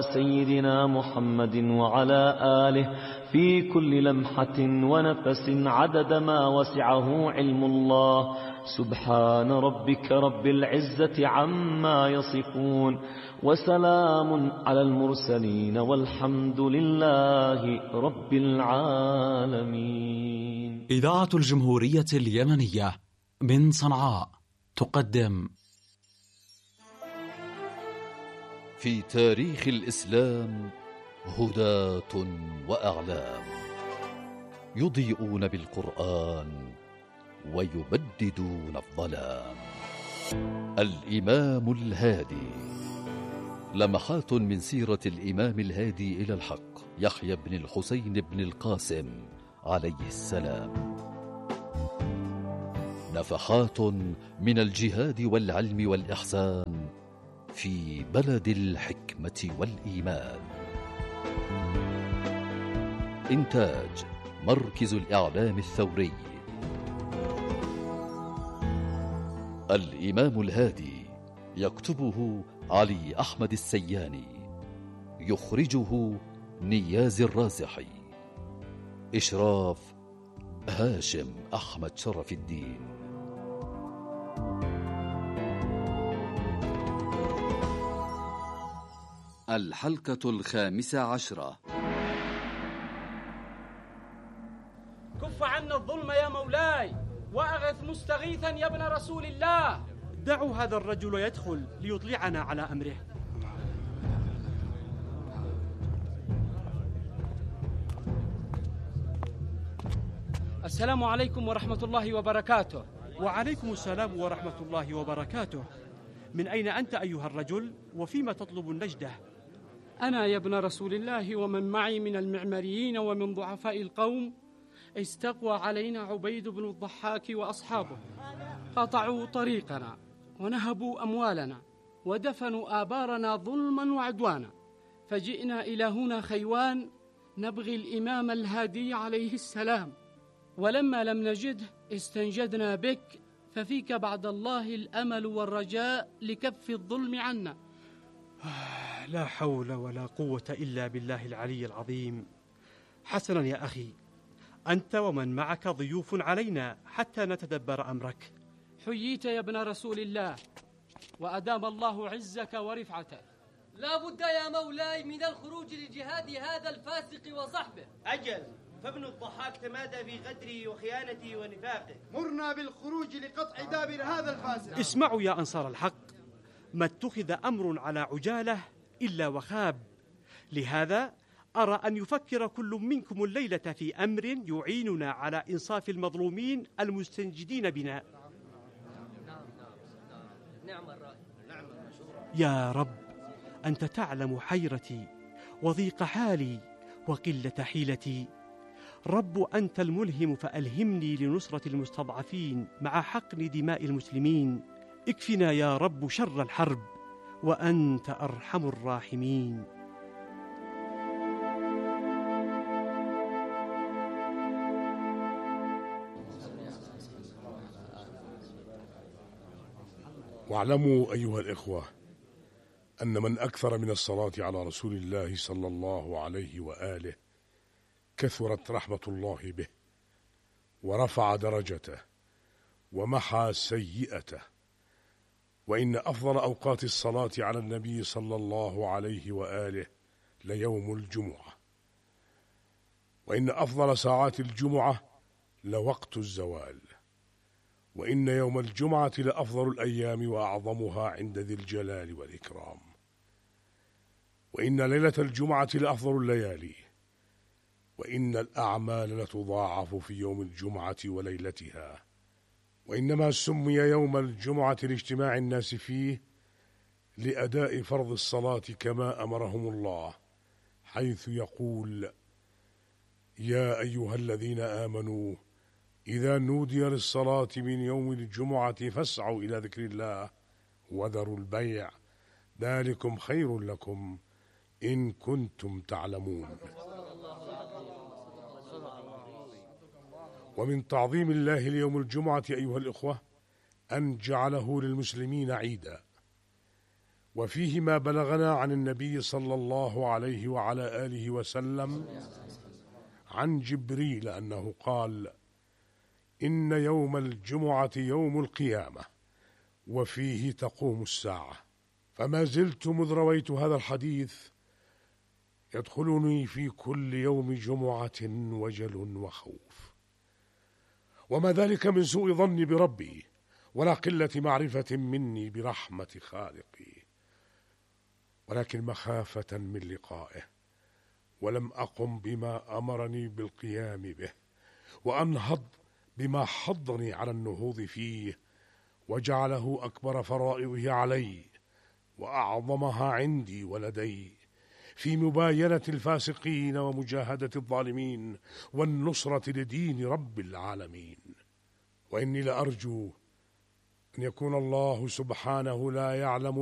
سيدنا محمد وعلى آله في كل لمحة ونفس عدد ما وسعه علم الله. سبحان ربك رب العزة عما يصفون، وسلام على المرسلين، والحمد لله رب العالمين. إذاعة الجمهورية اليمنية من صنعاء تقدم في تاريخ الإسلام هداة وأعلام، يضيئون بالقرآن ويبددون الظلام. الإمام الهادي، لمحات من سيرة الإمام الهادي إلى الحق يحيى بن الحسين بن القاسم عليه السلام. نفحات من الجهاد والعلم والإحسان في بلد الحكمة والإيمان. إنتاج مركز الإعلام الثوري. الإمام الهادي، يكتبه علي أحمد السياني، يخرجه نياز الرازحي، إشراف هاشم أحمد شرف الدين. الحلقة 15. كف عنا الظلم يا مولاي، وأغث مستغيثا يا ابن رسول الله. دعوا هذا الرجل يدخل ليطلعنا على أمره. السلام عليكم ورحمة الله وبركاته. وعليكم السلام ورحمة الله وبركاته. من أين أنت أيها الرجل، وفيما تطلب النجدة؟ أنا يا ابن رسول الله ومن معي من المعمريين ومن ضعفاء القوم استقوى علينا عبيد بن الضحاك وأصحابه، قطعوا طريقنا ونهبوا أموالنا ودفنوا آبارنا ظلما وعدوانا، فجئنا إلى هنا خيوان نبغي الإمام الهادي عليه السلام، ولما لم نجده استنجدنا بك، ففيك بعد الله الأمل والرجاء لكف الظلم عنا. لا حول ولا قوة إلا بالله العلي العظيم. حسنا يا أخي، أنت ومن معك ضيوف علينا حتى نتدبر أمرك. حييت يا ابن رسول الله، وأدام الله عزك ورفعتك. لا بد يا مولاي من الخروج لجهاد هذا الفاسق وصحبه. أجل، فابن الضحاك تمادى في غدره وخيانته ونفاقه. مرنا بالخروج لقطع دابر هذا الفاسق. اسمعوا يا أنصار الحق، ما اتخذ أمر على عجالة إلا وخاب، لهذا أرى أن يفكر كل منكم الليلة في أمر يعيننا على إنصاف المظلومين المستنجدين بنا. يا رب، أنت تعلم حيرتي وضيق حالي وقلة حيلتي. رب أنت الملهم، فألهمني لنصرة المستضعفين مع حقن دماء المسلمين. اكفنا يا رب شر الحرب، وأنت أرحم الراحمين. واعلموا أيها الإخوة أن من أكثر من الصلاة على رسول الله صلى الله عليه وآله كثرت رحمة الله به، ورفع درجته، ومحى سيئته. وإن أفضل أوقات الصلاة على النبي صلى الله عليه وآله ليوم الجمعة، وإن أفضل ساعات الجمعة لوقت الزوال، وإن يوم الجمعة لأفضل الأيام وأعظمها عند ذي الجلال والإكرام، وإن ليلة الجمعة لأفضل الليالي، وإن الأعمال لتضاعف في يوم الجمعة وليلتها. وإنما سمي يوم الجمعة لاجتماع الناس فيه لأداء فرض الصلاة كما أمرهم الله، حيث يقول: يا أيها الذين آمنوا إذا نودي للصلاة من يوم الجمعة فاسعوا إلى ذكر الله وذروا البيع، ذلكم خير لكم إن كنتم تعلمون. ومن تعظيم الله ليوم الجمعة أيها الإخوة أن جعله للمسلمين عيدا، وفيه ما بلغنا عن النبي صلى الله عليه وعلى آله وسلم عن جبريل أنه قال: إن يوم الجمعة يوم القيامة وفيه تقوم الساعة. فما زلت مذ رويت هذا الحديث يدخلني في كل يوم جمعة وجل وخوف، وما ذلك من سوء ظني بربي ولا قلة معرفة مني برحمة خالقي، ولكن مخافة من لقائه، ولم أقم بما أمرني بالقيام به، وأنهض بما حضني على النهوض فيه، وجعله أكبر فرائضه علي وأعظمها عندي ولدي في مباينة الفاسقين ومجاهدة الظالمين والنصرة لدين رب العالمين. وإني لأرجو أن يكون الله سبحانه لا يعلم